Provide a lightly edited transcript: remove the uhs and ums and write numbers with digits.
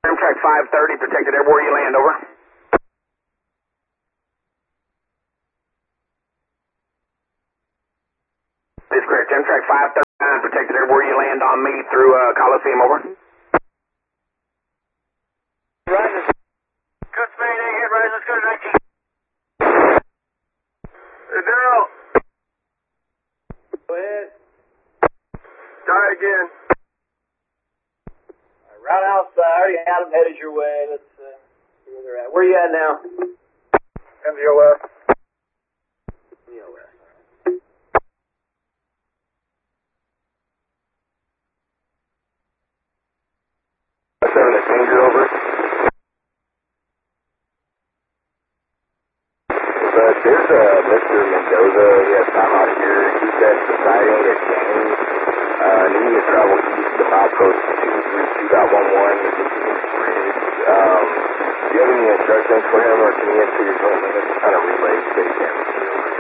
Track 530, protected everywhere you land, over. This is correct. Track 539, protected everywhere you land on me through Coliseum, over. Roger. Good speed, hit, rise, let's go to 19. Daryl. Go ahead. Try again. Right outside. I already had them headed your way. Let's see where they're at. Where you at now? MGOF. MGOF. Seven is danger, over. But there's Mr. Mendoza. He has time out here. He said the sighting is changed. Need to travel east to milepost 232.11. Bridge. Do you have any instructions for him, or can you enter your joint limits kind of relay station?